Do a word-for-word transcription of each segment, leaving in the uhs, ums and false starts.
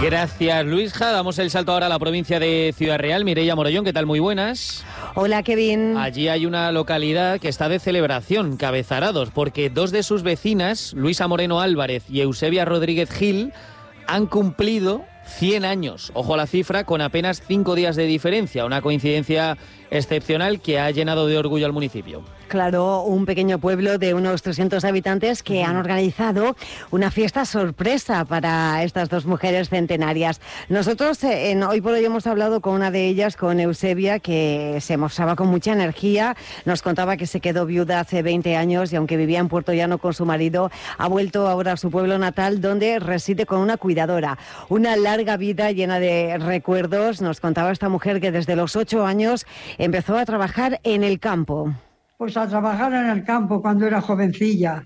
Gracias, Luisja. Damos el salto ahora a la provincia de Ciudad Real. Mireia Morollón, ¿qué tal? Muy buenas. Hola, Kevin. Allí hay una localidad que está de celebración, Cabezarados, porque dos de sus vecinas, Luisa Moreno Álvarez y Eusebia Rodríguez Gil, han cumplido cien años. Ojo a la cifra, con apenas cinco días de diferencia. Una coincidencia excepcional que ha llenado de orgullo al municipio. Claro, un pequeño pueblo de unos trescientos habitantes que han organizado una fiesta sorpresa para estas dos mujeres centenarias. Nosotros en Hoy por Hoy hemos hablado con una de ellas, con Eusebia, que se mostraba con mucha energía. Nos contaba que se quedó viuda hace veinte años y aunque vivía en Puerto Llano con su marido, ha vuelto ahora a su pueblo natal, donde reside con una cuidadora. Una larga vida llena de recuerdos. Nos contaba esta mujer que desde los ocho años empezó a trabajar en el campo. Pues a trabajar en el campo cuando era jovencilla.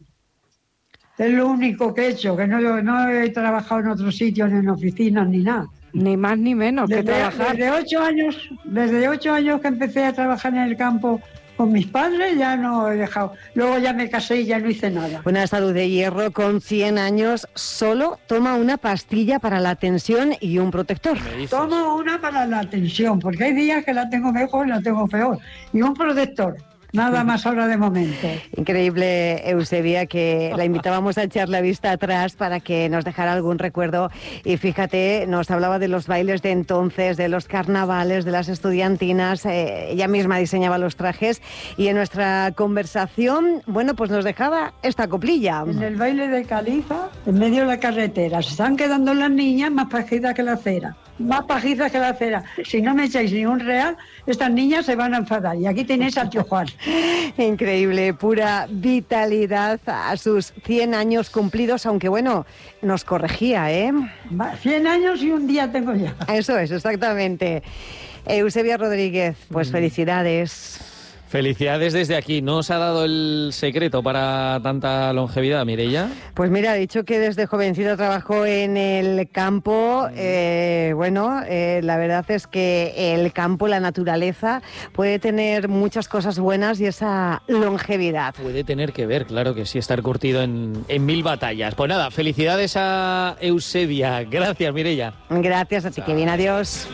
Es lo único que he hecho, que no, no he trabajado en otros sitios, ni en oficinas, ni nada. Ni más ni menos desde, que trabajar. Desde ocho años, desde ocho años que empecé a trabajar en el campo con mis padres, ya no he dejado. Luego ya me casé y ya no hice nada. Una salud de hierro con cien años, solo toma una pastilla para la tensión y un protector. Tomo una para la tensión, porque hay días que la tengo mejor y la tengo peor. Y un protector. Nada más ahora de momento. Increíble, Eusebia, que la invitábamos a echar la vista atrás para que nos dejara algún recuerdo. Y fíjate, nos hablaba de los bailes de entonces, de los carnavales, de las estudiantinas. Eh, ella misma diseñaba los trajes. Y en nuestra conversación, bueno, pues nos dejaba esta coplilla. En el baile de Califa, en medio de la carretera, se están quedando las niñas más pajizas que la cera. Más pajizas que la cera. Si no me echáis ni un real, estas niñas se van a enfadar. Y aquí tenéis al tío Juan. Increíble, pura vitalidad a sus cien años cumplidos, aunque bueno, nos corregía, ¿eh? cien años y un día tengo ya. Eso es, exactamente. Eusebia Rodríguez, pues felicidades. Felicidades desde aquí. ¿No os ha dado el secreto para tanta longevidad, Mireia? Pues mira, ha dicho que desde jovencita trabajó en el campo. Eh, bueno, eh, la verdad es que el campo, la naturaleza, puede tener muchas cosas buenas y esa longevidad. Puede tener que ver, claro que sí, estar curtido en, en mil batallas. Pues nada, felicidades a Eusebia. Gracias, Mireia. Gracias a ti, Kevin. Adiós.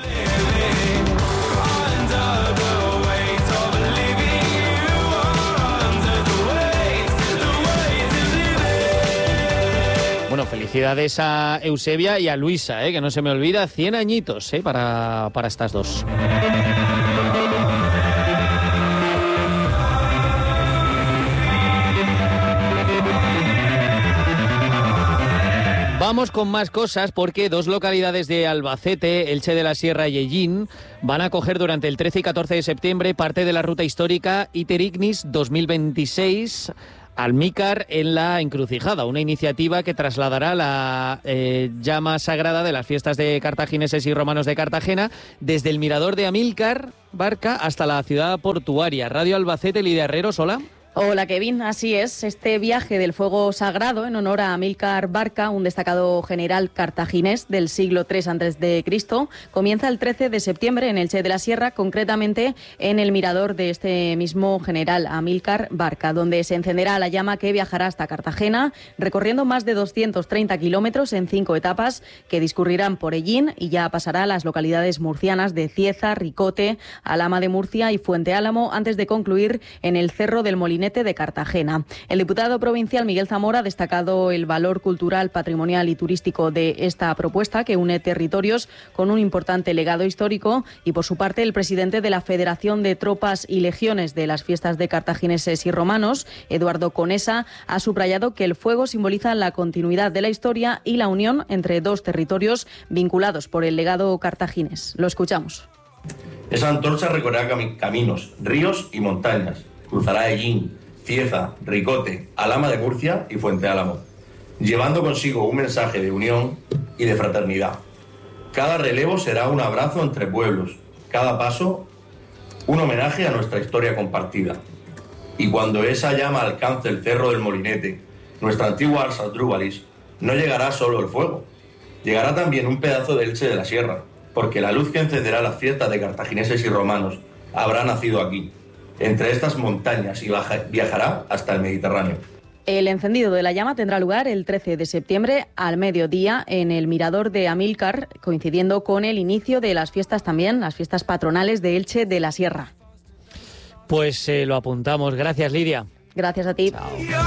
Bueno, felicidades a Eusebia y a Luisa, ¿eh? Que no se me olvida, cien añitos, ¿eh? para, para estas dos. Vamos con más cosas porque dos localidades de Albacete, Elche de la Sierra y Ellín, van a acoger durante el trece y catorce de septiembre parte de la ruta histórica Iter Ignis dos mil veintiséis... Almícar en la Encrucijada, una iniciativa que trasladará la eh, llama sagrada de las fiestas de cartagineses y romanos de Cartagena desde el mirador de Amílcar Barca hasta la ciudad portuaria. Radio Albacete, Lidia Herreros, hola. Hola, Kevin. Así es. Este viaje del fuego sagrado en honor a Amílcar Barca, un destacado general cartaginés del siglo tercero antes de Cristo, comienza el trece de septiembre en Elche de la Sierra, concretamente en el mirador de este mismo general, Amílcar Barca, donde se encenderá la llama que viajará hasta Cartagena, recorriendo más de doscientos treinta kilómetros en cinco etapas que discurrirán por Ellín y ya pasará a las localidades murcianas de Cieza, Ricote, Alhama de Murcia y Fuente Álamo, antes de concluir en el Cerro del Molinete de Cartagena. El diputado provincial Miguel Zamora ha destacado el valor cultural, patrimonial y turístico de esta propuesta que une territorios con un importante legado histórico y, por su parte, el presidente de la Federación de Tropas y Legiones de las Fiestas de Cartagineses y Romanos, Eduardo Conesa, ha subrayado que el fuego simboliza la continuidad de la historia y la unión entre dos territorios vinculados por el legado cartaginés. Lo escuchamos. Esa antorcha recorrerá cam- caminos, ríos y montañas. Cruzará Ellín, Cieza, Ricote, Alhama de Murcia y Fuente Álamo, llevando consigo un mensaje de unión y de fraternidad. Cada relevo será un abrazo entre pueblos, cada paso un homenaje a nuestra historia compartida. Y cuando esa llama alcance el Cerro del Molinete, nuestra antigua Ars Asdrúbalis, no llegará solo el fuego, llegará también un pedazo de Elche de la Sierra, porque la luz que encenderá las fiestas de cartagineses y romanos habrá nacido aquí, entre estas montañas, y viajará hasta el Mediterráneo. El encendido de la llama tendrá lugar el trece de septiembre al mediodía en el mirador de Amílcar, coincidiendo con el inicio de las fiestas también, las fiestas patronales de Elche de la Sierra. Pues eh, lo apuntamos. Gracias, Lidia. Gracias a ti. Chao.